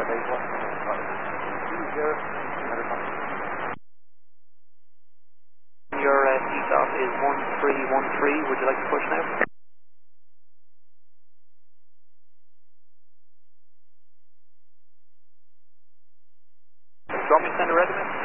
Your seat is 1313. Would you like to push now? Do you want me to send a resume?